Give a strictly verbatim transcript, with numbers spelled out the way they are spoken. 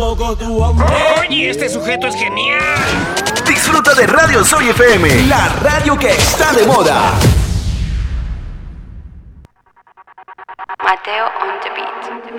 tampoco tu hombre. Oye, este sujeto es genial. Disfruta de Radio Soy F M, la radio que está de moda. Mateo on the beat.